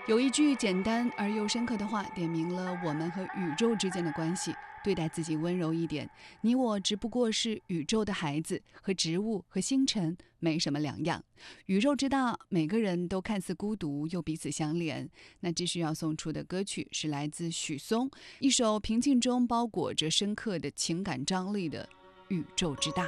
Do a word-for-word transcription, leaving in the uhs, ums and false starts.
有一句简单而又深刻的话，点明了我们和宇宙之间的关系。对待自己温柔一点，你我只不过是宇宙的孩子，和植物和星辰没什么两样。宇宙之大，每个人都看似孤独，又彼此相连。那继续要送出的歌曲是来自许嵩，一首平静中包裹着深刻的情感张力的《宇宙之大》。